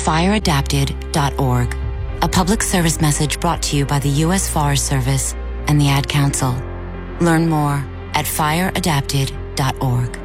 fireadapted.org. A public service message brought to you by the U.S. Forest Service and the Ad Council. Learn more at fireadapted.org.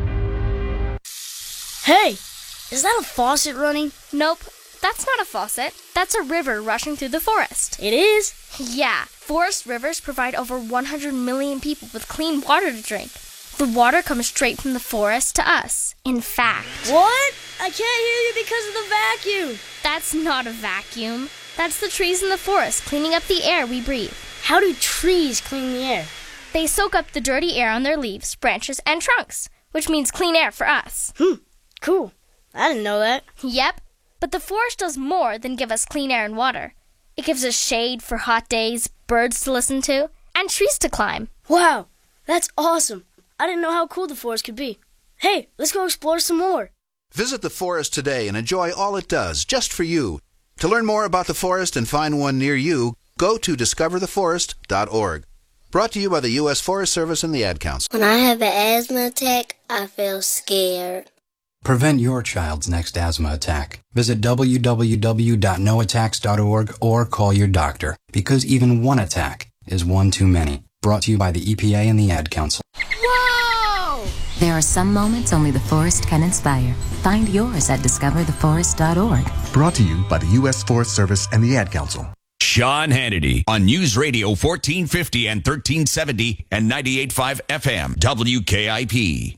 Hey, is that a faucet running? Nope, that's not a faucet. That's a river rushing through the forest. It is? Yeah, forest rivers provide over 100 million people with clean water to drink. The water comes straight from the forest to us. In fact... What? I can't hear you because of the vacuum. That's not a vacuum. That's the trees in the forest cleaning up the air we breathe. How do trees clean the air? They soak up the dirty air on their leaves, branches, and trunks, which means clean air for us. Cool. I didn't know that. Yep, but the forest does more than give us clean air and water. It gives us shade for hot days, birds to listen to, and trees to climb. Wow, that's awesome. I didn't know how cool the forest could be. Hey, let's go explore some more. Visit the forest today and enjoy all it does, just for you. To learn more about the forest and find one near you, go to discovertheforest.org. Brought to you by the U.S. Forest Service and the Ad Council. When I have an asthma attack, I feel scared. Prevent your child's next asthma attack. Visit www.noattacks.org or call your doctor, because even one attack is one too many. Brought to you by the EPA and the Ad Council. Whoa! There are some moments only the forest can inspire. Find yours at discovertheforest.org. Brought to you by the U.S. Forest Service and the Ad Council. Sean Hannity on News Radio 1450 and 1370 and 98.5 FM WKIP.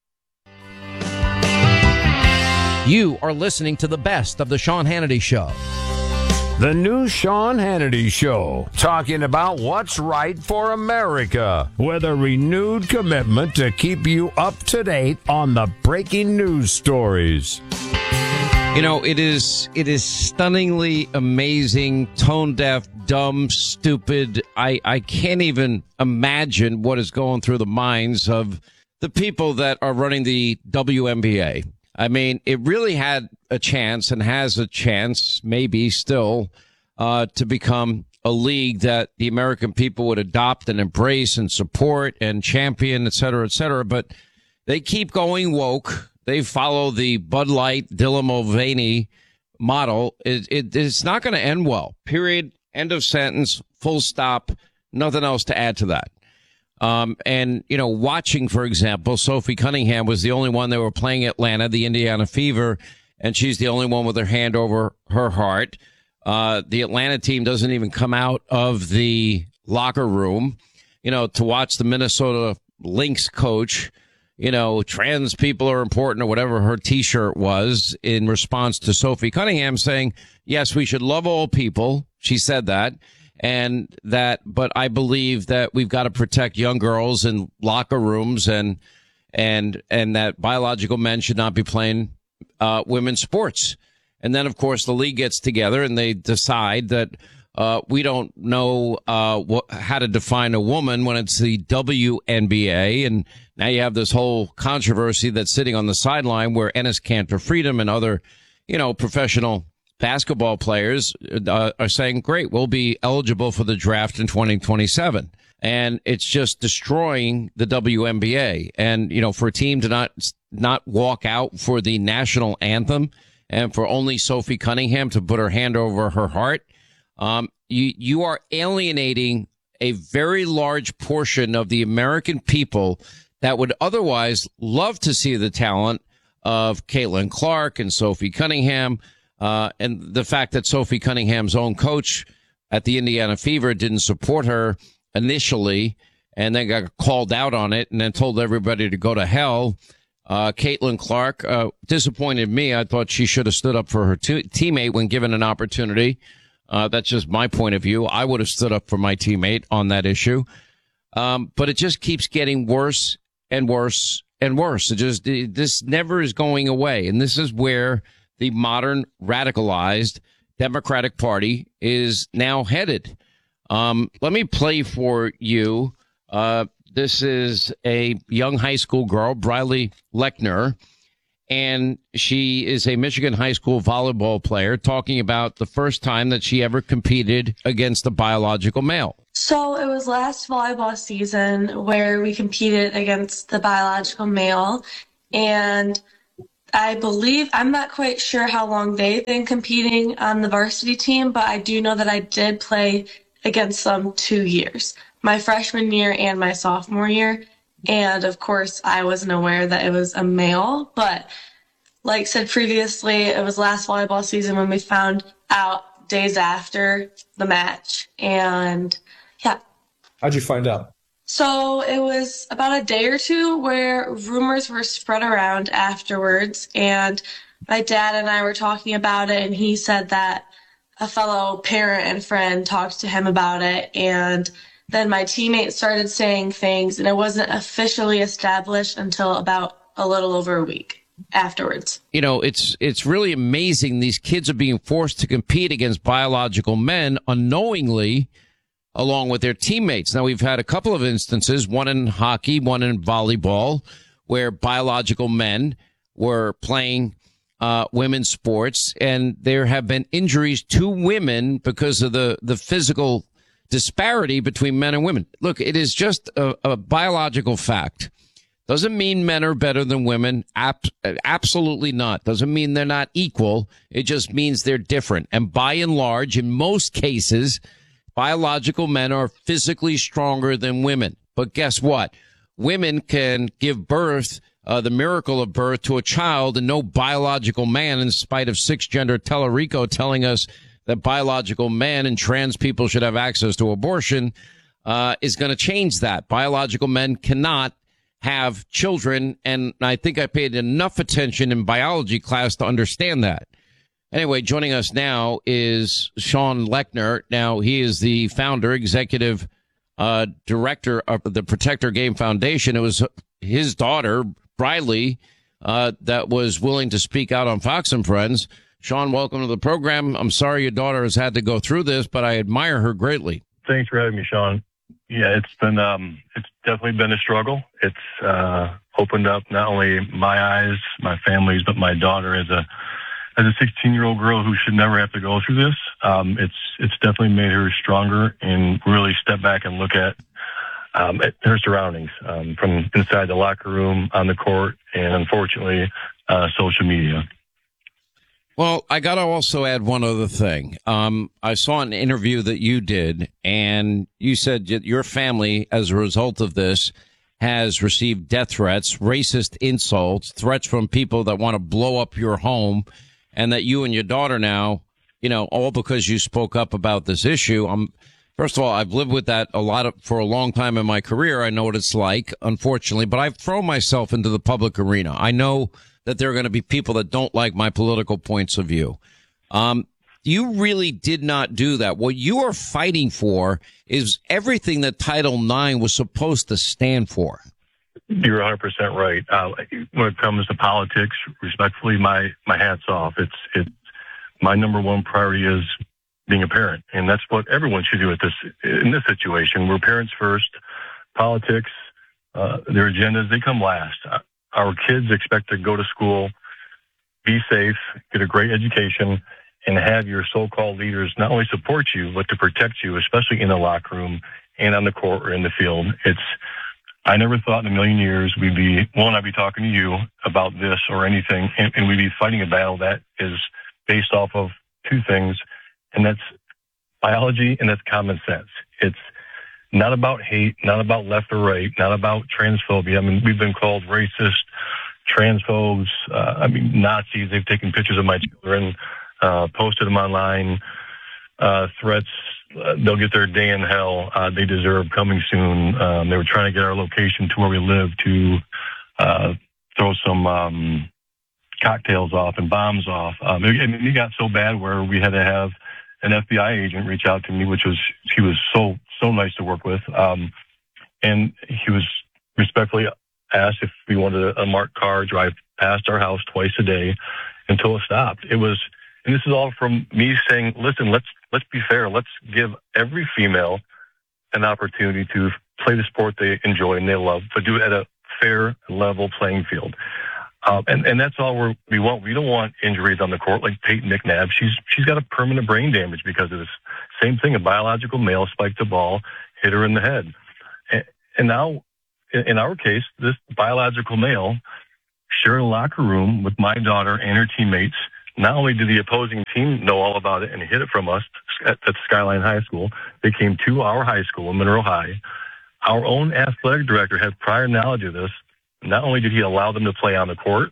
You are listening to the best of the Sean Hannity Show. The new Sean Hannity Show, talking about what's right for America, with a renewed commitment to keep you up to date on the breaking news stories. You know, it is stunningly amazing, tone-deaf, dumb, stupid. I can't even imagine what is going through the minds of the people that are running the WNBA. I mean, it really had a chance and has a chance, maybe still, to become a league that the American people would adopt and embrace and support and champion, et cetera, but they keep going woke. They follow the Bud Light, Dylan Mulvaney model. It's not going to end well. Period. End of sentence. Full stop. Nothing else to add to that. And, you know, watching, for example, Sophie Cunningham was the only one that were playing Atlanta, the Indiana Fever, and she's the only one with her hand over her heart. The Atlanta team doesn't even come out of the locker room, you know, to watch the Minnesota Lynx coach. You know, trans people are important or whatever her T-shirt was in response to Sophie Cunningham saying, yes, we should love all people. She said that. But I believe that we've got to protect young girls in locker rooms and that biological men should not be playing women's sports. And then, of course, the league gets together and they decide that we don't know how to define a woman when it's the WNBA. And now you have this whole controversy that's sitting on the sideline where Enes Kanter Freedom and other, you know, professional basketball players are saying, great, we'll be eligible for the draft in 2027. And it's just destroying the WNBA. And, you know, for a team to not walk out for the national anthem and for only Sophie Cunningham to put her hand over her heart, you are alienating a very large portion of the American people that would otherwise love to see the talent of Caitlin Clark and Sophie Cunningham. And the fact that Sophie Cunningham's own coach at the Indiana Fever didn't support her initially and then got called out on it and then told everybody to go to hell. Caitlin Clark disappointed me. I thought she should have stood up for her teammate when given an opportunity. That's just my point of view. I would have stood up for my teammate on that issue. But it just keeps getting worse and worse and worse. This never is going away. And this is where the modern radicalized Democratic Party is now headed. Let me play for you. This is a young high school girl, Briley Lechner, and she is a Michigan high school volleyball player, talking about the first time that she ever competed against a biological male. So it was last volleyball season where we competed against the biological male, and I believe, I'm not quite sure how long they've been competing on the varsity team, but I do know that I did play against them 2 years, my freshman year and my sophomore year. And of course, I wasn't aware that it was a male, but like said previously, it was last volleyball season when we found out days after the match. And yeah. How'd you find out? So it was about a day or two where rumors were spread around afterwards, and my dad and I were talking about it, and he said that a fellow parent and friend talked to him about it, and then my teammates started saying things, and it wasn't officially established until about a little over a week afterwards. You know, it's really amazing. These kids are being forced to compete against biological men unknowingly, along with their teammates. Now, we've had a couple of instances, one in hockey, one in volleyball, where biological men were playing women's sports, and there have been injuries to women because of the physical disparity between men and women. Look, it is just a biological fact. Doesn't mean men are better than women. Absolutely not. Doesn't mean they're not equal. It just means they're different. And by and large, in most cases, biological men are physically stronger than women. But guess what? Women can give birth, the miracle of birth, to a child, and no biological man, in spite of six-gender Tellerico telling us that biological men and trans people should have access to abortion, is going to change that. Biological men cannot have children, and I think I paid enough attention in biology class to understand that. Anyway, joining us now is Sean Lechner. Now, he is the founder, executive director of the Protect Our Game Foundation. It was his daughter, Briley, that was willing to speak out on Fox and Friends. Sean, welcome to the program. I'm sorry your daughter has had to go through this, but I admire her greatly. Thanks for having me, Sean. Yeah, it's definitely been a struggle. It's opened up not only my eyes, my family's, but my daughter as a 16-year-old girl who should never have to go through this. It's definitely made her stronger and really step back and look at her surroundings, from inside the locker room, on the court, and unfortunately, social media. Well, I got to also add one other thing. I saw an interview that you did, and you said that your family, as a result of this, has received death threats, racist insults, threats from people that want to blow up your home, and that you and your daughter now, you know, all because you spoke up about this issue. First of all, I've lived with that for a long time in my career. I know what it's like, unfortunately, but I've thrown myself into the public arena. I know that there are going to be people that don't like my political points of view. You really did not do that. What you are fighting for is everything that Title IX was supposed to stand for. You're 100% right. When it comes to politics, respectfully, my hat's off. It's my number one priority is being a parent, and that's what everyone should do in this situation. We're parents first. Politics, their agendas, they come last. Our kids expect to go to school, be safe, get a great education, and have your so-called leaders not only support you, but to protect you, especially in the locker room and on the court or in the field. I never thought in a million years I'd be talking to you about this or anything, and we'd be fighting a battle that is based off of two things, and that's biology and that's common sense. It's not about hate, not about left or right, not about transphobia. I mean, we've been called racist, transphobes, Nazis. They've taken pictures of my children, posted them online, threats. They'll get their day in hell. They deserve coming soon. They were trying to get our location to where we live to throw some cocktails off and bombs off. It got so bad where we had to have an FBI agent reach out to me, he was so nice to work with. And he was respectfully asked if we wanted a marked car drive past our house twice a day until it stopped. And this is all from me saying, listen, let's be fair. Let's give every female an opportunity to play the sport they enjoy and they love, but do it at a fair, level playing field. And that's all we want. We don't want injuries on the court like Peyton McNabb. She's got a permanent brain damage because of this. Same thing, a biological male spiked the ball, hit her in the head. And now, in our case, this biological male shared a locker room with my daughter and her teammates. Not only did the opposing team know all about it and hid it from us at Skyline High School, they came to our high school in Monroe High. Our own athletic director had prior knowledge of this. Not only did he allow them to play on the court,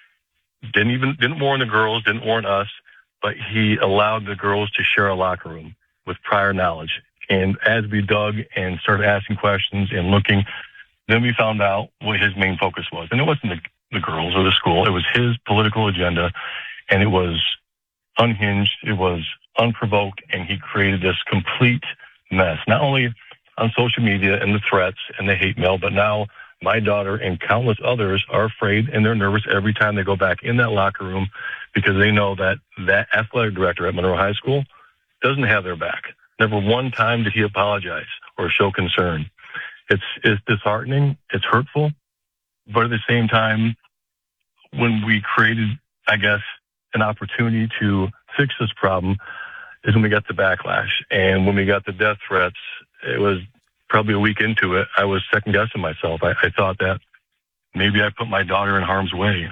didn't warn the girls, didn't warn us, but he allowed the girls to share a locker room with prior knowledge. And as we dug and started asking questions and looking, then we found out what his main focus was. And it wasn't the girls or the school. It was his political agenda, and it was unhinged. It was unprovoked, and he created this complete mess, not only on social media and the threats and the hate mail, but now my daughter and countless others are afraid and they're nervous every time they go back in that locker room because they know that that athletic director at Monroe High School doesn't have their back. Never one time did he apologize or show concern. It's disheartening. It's hurtful. But at the same time, when we created, I guess, an opportunity to fix this problem is when we got the backlash. And when we got the death threats, it was probably a week into it, I was second-guessing myself. I thought that maybe I put my daughter in harm's way.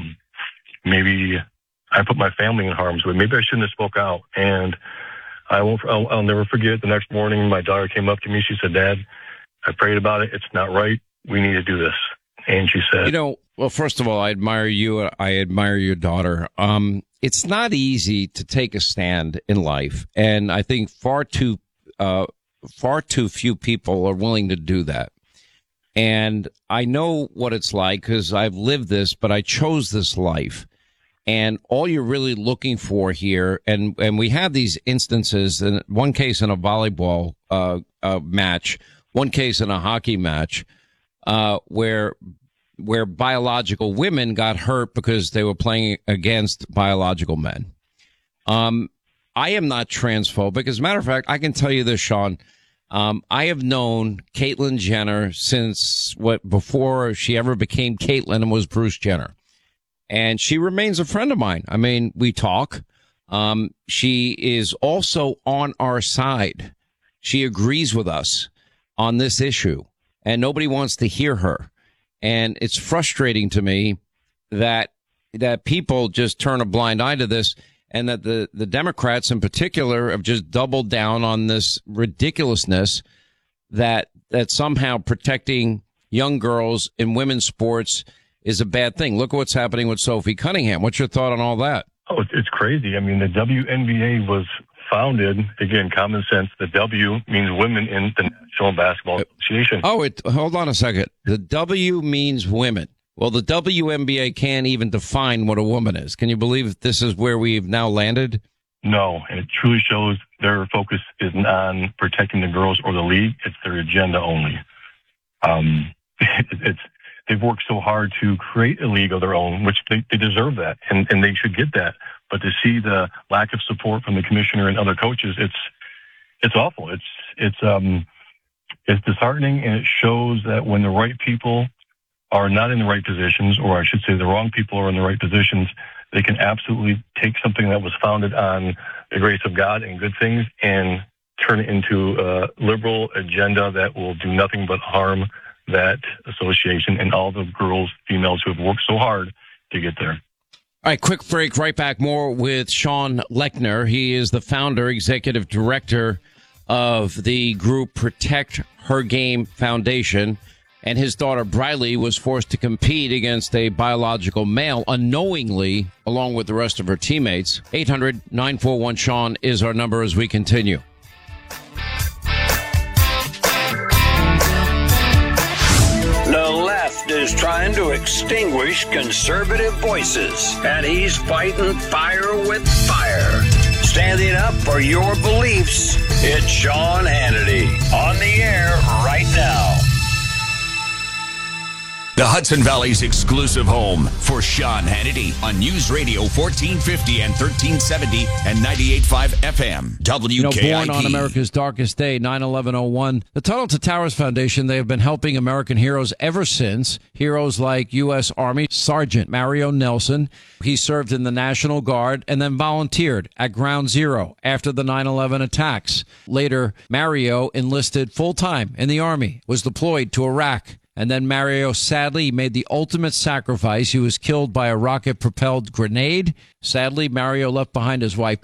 Maybe I put my family in harm's way. Maybe I shouldn't have spoke out. And I'll never forget, the next morning, my daughter came up to me. She said, "Dad, I prayed about it. It's not right. We need to do this." And she said, well, first of all, I admire you. I admire your daughter. It's not easy to take a stand in life. And I think far too few people are willing to do that. And I know what it's like because I've lived this, but I chose this life. And all you're really looking for here, and we have these instances, in one case in a volleyball match, one case in a hockey match, where biological women got hurt because they were playing against biological men. I am not transphobic. As a matter of fact, I can tell you this, Sean. I have known Caitlyn Jenner since before she ever became Caitlyn and was Bruce Jenner. And she remains a friend of mine. I mean, we talk. She is also on our side. She agrees with us on this issue, and nobody wants to hear her. And it's frustrating to me that people just turn a blind eye to this, and that the Democrats in particular have just doubled down on this ridiculousness that somehow protecting young girls in women's sports is a bad thing. Look at what's happening with Sophie Cunningham. What's your thought on all that? Oh, it's crazy. I mean, the WNBA was founded, again, common sense. The W means women in the National Basketball Association. Hold on a second. The W means women. Well, the WNBA can't even define what a woman is. Can you believe this is where we've now landed? No, and it truly shows their focus isn't on protecting the girls or the league. It's their agenda only. They've worked so hard to create a league of their own, which they deserve that, and they should get that. But to see the lack of support from the commissioner and other coaches, it's awful. It's disheartening, and it shows that when the right people are not in the right positions, or I should say the wrong people are in the right positions, they can absolutely take something that was founded on the grace of God and good things and turn it into a liberal agenda that will do nothing but harm that association and all the girls, females who have worked so hard to get there. All right, quick break. Right back. More with Sean Lechner. He is the founder, executive director of the group Protect Her Game Foundation. And his daughter, Briley, was forced to compete against a biological male unknowingly, along with the rest of her teammates. 800-941-SEAN is our number as we continue. The left is trying to extinguish conservative voices, and he's fighting fire with fire. Standing up for your beliefs, it's Sean Hannity on the air right now. The Hudson Valley's exclusive home for Sean Hannity on News Radio 1450 and 1370 and 98.5 FM. WKIP. Born on America's darkest day, 9/11/01. The Tunnel to Towers Foundation, they have been helping American heroes ever since. Heroes like U.S. Army Sergeant Mario Nelson. He served in the National Guard and then volunteered at Ground Zero after the 9/11 attacks. Later, Mario enlisted full-time in the Army, was deployed to Iraq, And then Mario, sadly, made the ultimate sacrifice. He was killed by a rocket-propelled grenade. Sadly, Mario left behind his wife,